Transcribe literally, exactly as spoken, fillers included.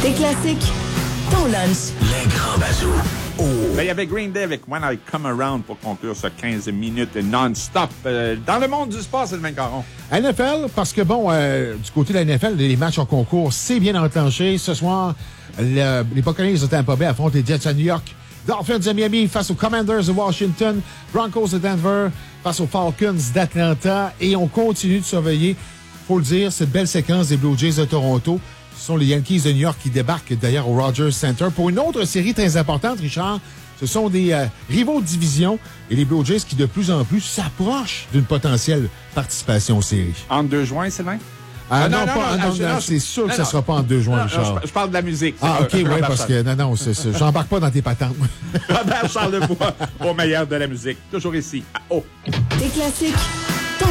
Tes classiques, ton lunch. Les grands bazous. Oh. Ben, il y avait Green Day avec When I Come Around pour conclure ce quinze minutes non-stop. Euh, dans le monde du sport, c'est le vingt Caron. N F L, parce que bon, euh, du côté de la N F L, les matchs en concours, c'est bien enclenché. Ce soir, le, les Buccaneers de Tampa Bay affrontent les Jets à New York. Dolphins de Miami face aux Commanders de Washington. Broncos de Denver face aux Falcons d'Atlanta. Et on continue de surveiller, faut le dire, cette belle séquence des Blue Jays de Toronto. Ce sont les Yankees de New York qui débarquent d'ailleurs au Rogers Center pour une autre série très importante, Richard. Ce sont des euh, rivaux de division et les Blue Jays qui de plus en plus s'approchent d'une potentielle participation aux séries. En deux juin, Sylvain? Ah, Ah, non, non, pas, non, ah, non, non, je- non, non, c'est sûr que non, ça non. sera pas en deux juin, Non, Richard. non, je, je parle de la musique. Ah, Euh, OK, oui, Robert parce Charles- que, non, non, c'est, c'est, j'embarque pas dans tes patentes. Robert Charlebois, au meilleur de la musique. Toujours ici, à O. Tes classiques,